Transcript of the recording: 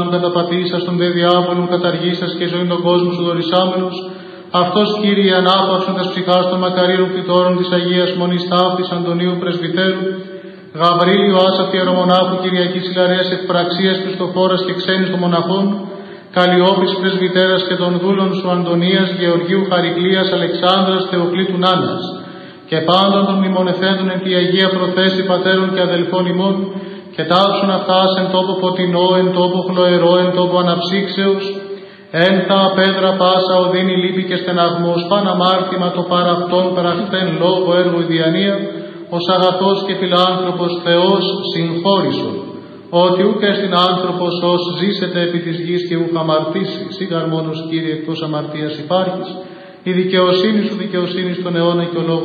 καταπατήσας των δε διάβολων καταργήσας και ζωήν τον κόσμο σου δωρησάμενος, αυτός Κύριε ανάπαυσον τας ψυχάς των μακαρύρων κτητόρων της Αγίας Μονής Ταύτης Αντωνίου Πρεσβυτέρου, Γαβρίλιο άσαφη ιερομονάχου Κυριακής Ιλαρέας ευπραξίας Χριστοφόρας και ξένης των μοναχών, Καλλιόπης Πρεσβυτέρας και των δούλων σου Αντωνίας, Γεωργίου Χαρικλίας, Αλεξάνδρας, Θεοκλήτου Νάνας, και πάντων των μνημονεθέντων εν τη Αγία Προθέση πατέρων και αδελφών ημών, και τάψουν αυτάς εν τόπο φωτεινό, εν τόπο χλωερό, εν τόπο αναψύξεως, εν τα απέδρα πάσα οδύνη λύπη και στεναγμός, παναμάρτημα το παρά αυτόν περαχτέν λόγο έργο η διανία, ως αγαθός και φιλάνθρωπος Θεός συγχώρησον, ότι ούκ εστιν άνθρωπος ως ζήσεται επί της γης και ούκ αμαρτήσει, σίγαρ μόνος Κύριε εκτός αμαρτίας υπάρχεις, η δικαιοσύνη σου δικαιοσύνη στον αιώνα και ο λόγος